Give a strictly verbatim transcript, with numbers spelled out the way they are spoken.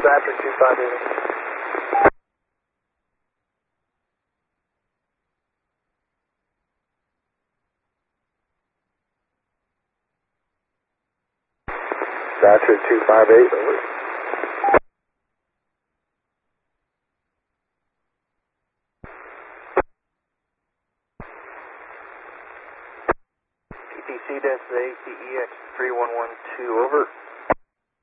Raptor two five eight. Raptor two five eight, over. P T C destination A C E X three one one two, over.